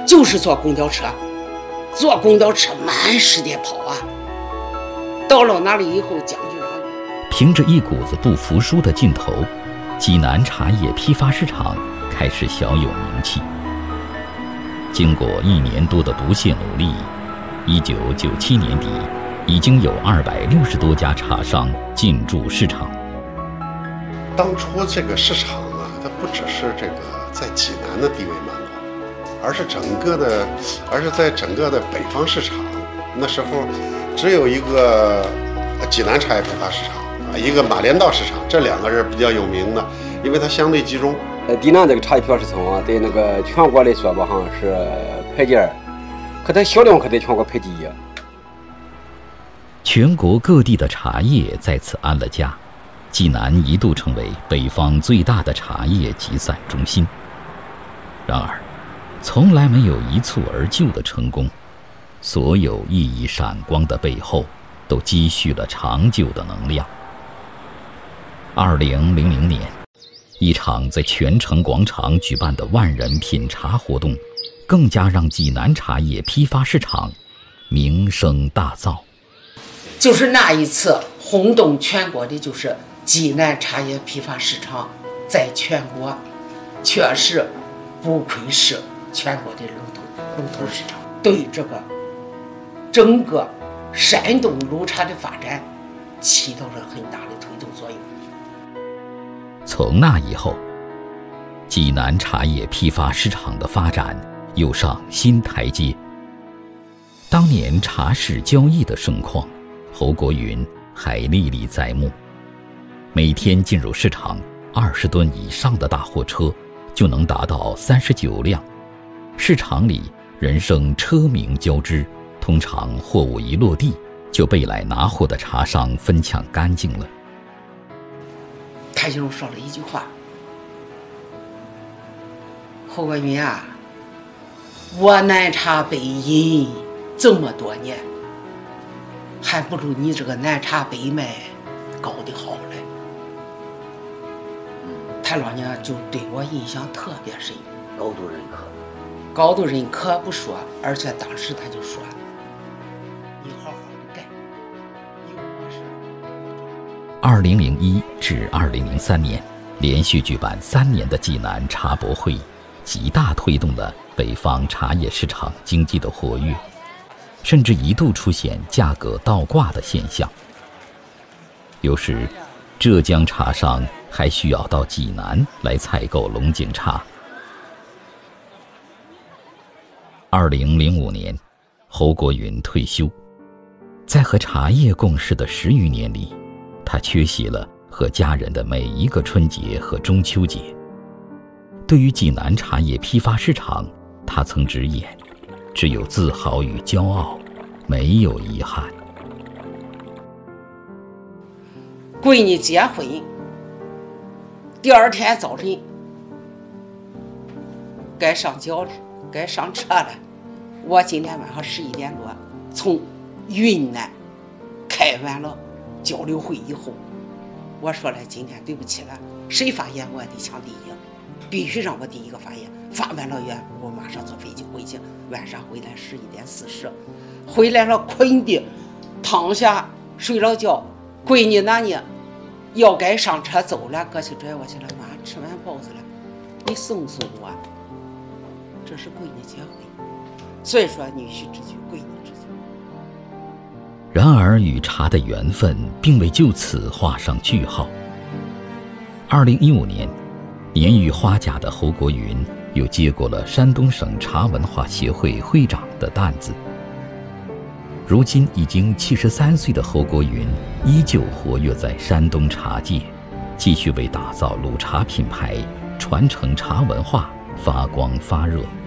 就是坐公交车，坐公交车满世界跑啊。到了那里以后，将军长凭着一股子不服输的劲头，济南茶叶批发市场开始小有名气。经过1年多的不懈努力，1997年底，已经有260多家茶商进驻市场。 当初这个市场啊，它不只是这个在济南的地位蛮高，而是在整个的北方市场。那时候只有一个济南茶叶批发市场啊，一个马连道市场，这2个是比较有名的，因为它相对集中。 济南这个茶叶批发市场啊，在那个全国来说吧，好像是排第2，可它销量可在全国排第1。 全国各地的茶叶在此安了家，济南一度成为北方最大的茶叶集散中心。然而，从来没有一蹴而就的成功，所有熠熠闪光的背后，都积蓄了长久的能量。2000年，一场在泉城广场举办的万人品茶活动，更加让济南茶叶批发市场名声大噪。 就是那一次轰动全国的，就是济南茶叶批发市场在全国确实不愧是全国的龙头市场，对这个整个山东鲁茶的发展起到了很大的推动作用。 从那以后，济南茶叶批发市场的发展又上新台阶。当年茶市交易的盛况，侯国云还历历在目。每天进入市场20吨以上的大货车就能达到39辆，市场里人声车鸣交织，通常货物一落地就被来拿货的茶商分抢干净了。 他就说了一句话：“侯国云啊，我南茶北饮这么多年，还不如你这个南茶北卖搞得好嘞。”他老娘就对我印象特别深， 高度认可。 高度认可不说，而且当时他就说：“你好好的干，有我事。 ”2001至2003年，连续举办3年的济南茶博会，极大推动了北方茶叶市场经济的活跃，甚至一度出现价格倒挂的现象。有时，浙江茶商还需要到济南来采购龙井茶。2005年，侯国云退休，在和茶叶共事的10余年里，他缺席了和家人的每一个春节和中秋节。对于济南茶叶批发市场，他曾直言，只有自豪与骄傲，没有遗憾。 闺女结婚，第2天早晨该上轿了，该上车了。我今天晚上11点多从云南开完了交流会以后，我说了，今天对不起了，谁发言我也得抢第一，必须让我第一个发言。发完了言，我马上坐飞机回去，晚上回来11点40，回来了困的躺下睡了觉。闺女那呢要该上车走了，过去拽我去了，妈吃完包子了，你送送我。这是闺女结婚，所以说女婿之举，闺女之举。 然而与茶的缘分并未就此画上句号。2015年，年逾花甲的侯国云又接过了山东省茶文化协会会长的担子。如今已经73岁的侯国云依旧活跃在山东茶界，继续为打造鲁茶品牌、传承茶文化发光发热。